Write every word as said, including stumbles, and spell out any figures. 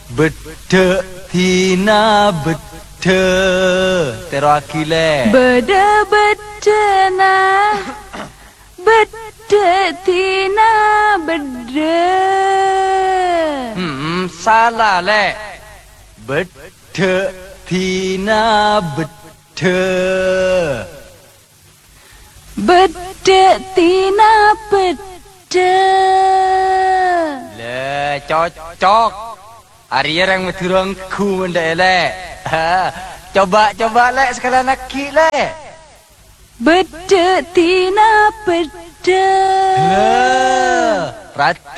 Bete tina bete terakile. Beda betena bete tina beda. Hmm, salah le. Bete tina bete. Beda tina beda. Le cocok. Hari orang maturang ku mendai le. Ha, coba coba le sekali nakik le. Beda tina beda. Le, rat